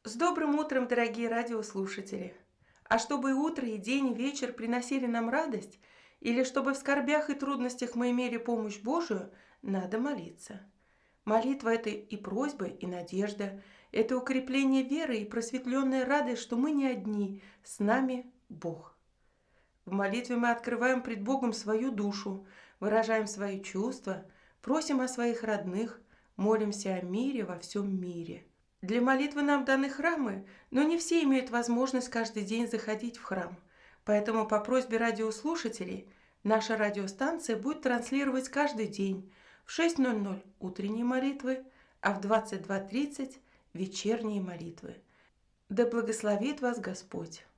С добрым утром, дорогие радиослушатели! А чтобы и утро, и день, и вечер приносили нам радость, или чтобы в скорбях и трудностях мы имели помощь Божию, надо молиться. Молитва– это и просьба, и надежда, это укрепление веры и просветленная радость, что мы не одни, с нами Бог. В молитве мы открываем пред Богом свою душу, выражаем свои чувства, просим о своих родных, молимся о мире во всем мире. Для молитвы нам даны храмы, но не все имеют возможность каждый день заходить в храм. Поэтому по просьбе радиослушателей наша радиостанция будет транслировать каждый день в 6:00 утренние молитвы, а в 22:30 вечерние молитвы. Да благословит вас Господь!